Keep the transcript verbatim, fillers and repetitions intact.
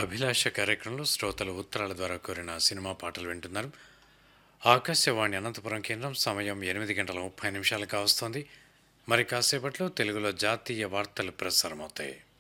అభిలాష కార్యక్రమంలో శ్రోతలు ఉత్తరాల ద్వారా కోరిన సినిమా పాటలు వింటున్నారు. ఆకాశవాణి అనంతపురం కేంద్రం సమయం ఎనిమిది గంటల ముప్పై నిమిషాలు కావస్తోంది. మరి కాసేపట్లో తెలుగులో జాతీయ వార్తలు ప్రసారమవుతాయి.